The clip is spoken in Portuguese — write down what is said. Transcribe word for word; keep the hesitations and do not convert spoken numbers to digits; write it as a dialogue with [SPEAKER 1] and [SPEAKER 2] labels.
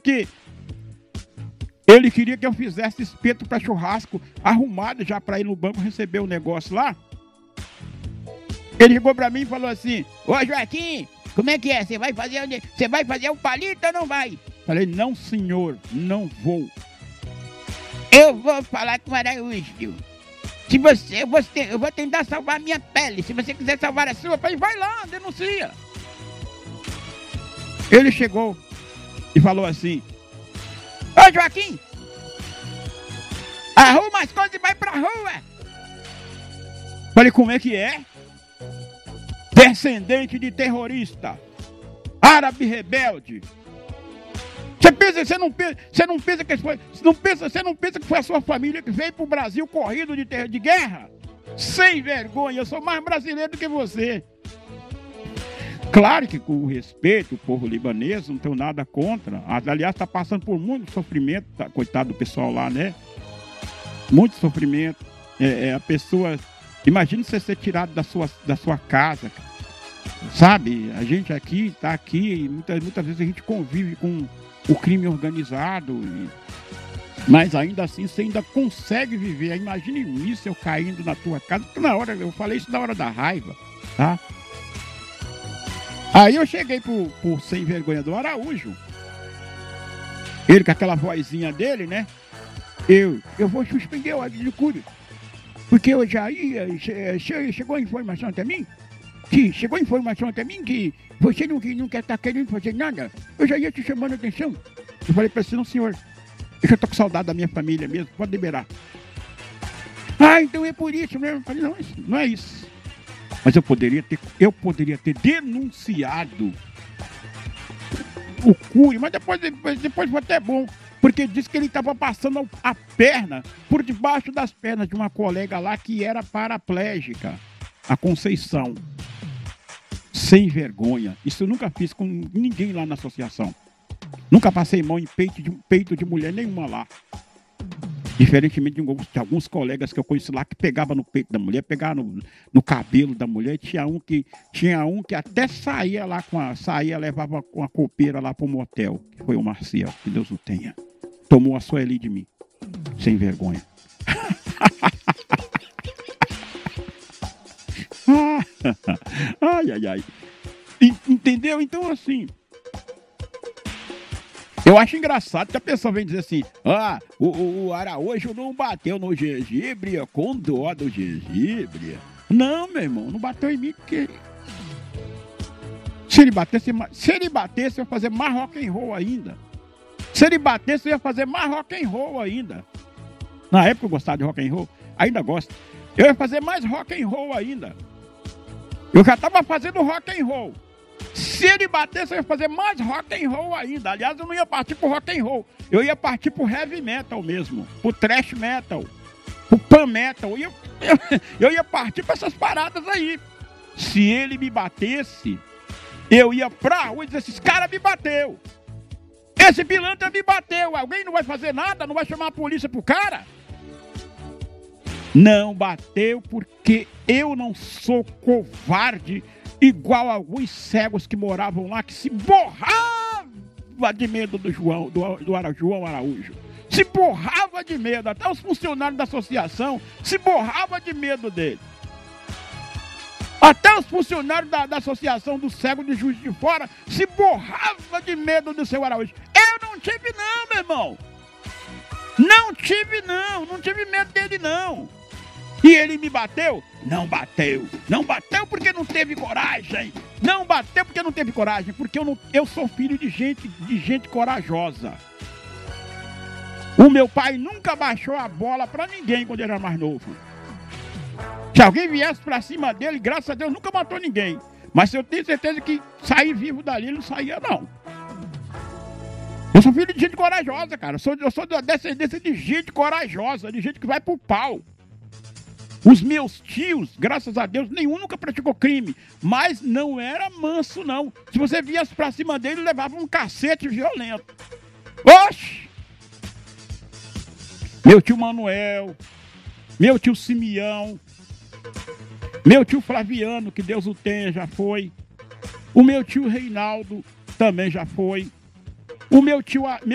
[SPEAKER 1] porque ele queria que eu fizesse espeto para churrasco, arrumado já para ir no banco receber o negócio lá. Ele chegou para mim e falou assim: ô Joaquim, como é que é? Você vai fazer, você vai fazer um palito ou não vai? Falei: não, senhor, não vou. Eu vou falar com o Araújo. Se você, eu vou, eu vou tentar salvar a minha pele. Se você quiser salvar a sua, vai lá, denuncia. Ele chegou e falou assim: ô Joaquim, arruma as coisas e vai pra rua. Falei: como é que é? Descendente de terrorista, árabe rebelde. Você pensa, você não pensa, você não pensa que foi, não pensa, você não pensa que foi a sua família que veio pro Brasil corrido de, ter, de guerra? Sem vergonha, eu sou mais brasileiro do que você. Claro que com o respeito, o povo libanês, não tenho nada contra. Aliás, está passando por muito sofrimento, tá, coitado do pessoal lá, né? Muito sofrimento. É, é, a pessoa... Imagina você ser tirado da sua, da sua casa, sabe? A gente aqui, está aqui, muitas, muitas vezes a gente convive com o crime organizado, e... mas ainda assim você ainda consegue viver. Imagine míssil caindo na tua casa. Na hora, eu falei isso na hora da raiva, tá? Aí eu cheguei pro, pro sem vergonha do Araújo. Ele com aquela vozinha dele, né? Eu, eu vou suspender o ato de cura. Porque eu já ia, chegou a informação até mim, que chegou a informação até mim que você não, não quer estar querendo fazer nada. Eu já ia te chamando a atenção. Eu falei para você: não, senhor, eu já tô com saudade da minha família mesmo, pode liberar. Ah, então é por isso mesmo. Eu falei: não, não é isso. Mas eu poderia ter, eu poderia ter denunciado o Cury, mas depois, depois, depois foi até bom, porque disse que ele estava passando a perna por debaixo das pernas de uma colega lá que era paraplégica, a Conceição. Sem vergonha. Isso eu nunca fiz com ninguém lá na associação. Nunca passei mão em peito de, peito de mulher nenhuma lá. Diferentemente de alguns, de alguns colegas que eu conheci lá que pegavam no peito da mulher, pegavam no, no cabelo da mulher. Tinha um que, tinha um que até saía lá com a. Saía, levava com a copeira lá pro motel, que foi o Marcial, que Deus o tenha. Tomou a Sueli de mim. Sem vergonha. Ai, ai, ai. Entendeu? Então, assim. Eu acho engraçado que a pessoa vem dizer assim: ah, o, o Araújo não bateu no gengibre com dó do gengibre. Não, meu irmão, não bateu em mim porque... Se ele batesse, se ele batesse, eu ia fazer mais rock and roll ainda. Se ele batesse, eu ia fazer mais rock and roll ainda. Na época eu gostava de rock and roll, ainda gosto. Eu ia fazer mais rock and roll ainda. Eu já estava fazendo rock and roll. Se ele batesse, eu ia fazer mais rock and roll ainda. Aliás, eu não ia partir pro rock and roll. Eu ia partir pro heavy metal mesmo. Pro thrash metal. Pro pan metal. Eu ia, eu, eu ia partir pra essas paradas aí. Se ele me batesse, eu ia pra rua e dizer: esses caras me bateu. Esse pilantra me bateu. Alguém não vai fazer nada? Não vai chamar a polícia pro cara? Não bateu porque eu não sou covarde igual alguns cegos que moravam lá, que se borrava de medo do João, do, do Ara, João Araújo. Se borrava de medo. Até os funcionários da associação se borrava de medo dele. Até os funcionários da, da associação do cego de Juiz de Fora se borrava de medo do seu Araújo. Eu não tive não, meu irmão. Não tive não. Não tive medo dele não. E ele me bateu? Não bateu. Não bateu porque não teve coragem. Não bateu porque não teve coragem. Porque eu, não, eu sou filho de gente, de gente corajosa. O meu pai nunca baixou a bola pra ninguém quando ele era mais novo. Se alguém viesse pra cima dele, graças a Deus, nunca matou ninguém. Mas eu tenho certeza que sair vivo dali, ele não saía, não. Eu sou filho de gente corajosa, cara. Eu sou, eu sou da descendência de gente corajosa, de gente que vai pro pau. Os meus tios, graças a Deus, nenhum nunca praticou crime. Mas não era manso, não. Se você viesse pra cima dele, levava um cacete violento. Oxi! Meu tio Manuel, meu tio Simeão, meu tio Flaviano, que Deus o tenha, já foi. O meu tio Reinaldo também já foi. O meu tio...